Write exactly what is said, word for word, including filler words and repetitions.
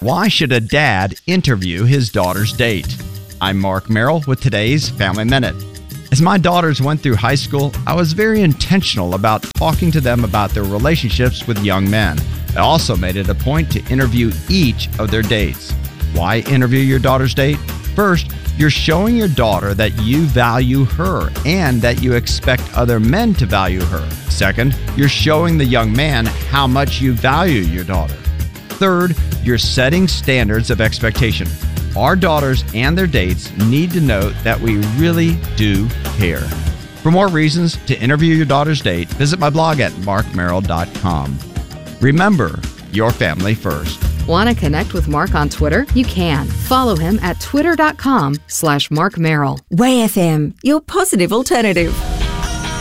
Why should a dad interview his daughter's date? I'm Mark Merrill with today's Family Minute. As my daughters went through high school, I was very intentional about talking to them about their relationships with young men. I also made it a point to interview each of their dates. Why interview your daughter's date? First, you're showing your daughter that you value her and that you expect other men to value her. Second, you're showing the young man how much you value your daughter. Third, you're setting standards of expectation. Our daughters and their dates need to know that we really do care. For more reasons to interview your daughter's date, visit my blog at mark merrill dot com. Remember, your family first. Want to connect with Mark on Twitter? You can. Follow him at twitter dot com slash Mark Merrill. Way F M, your positive alternative.